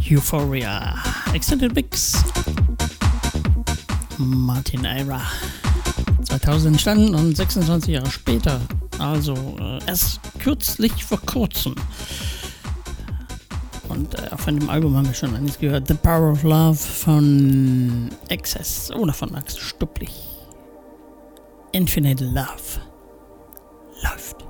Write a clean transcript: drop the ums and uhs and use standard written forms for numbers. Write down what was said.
Euphoria. Extended Mix. Martin Eyra. 2000 entstanden und 26 Jahre später. Also erst kürzlich vor kurzem. Und von dem Album haben wir schon einiges gehört. The Power of Love von Excess oder von Max Stupplich. Infinite Love. Läuft.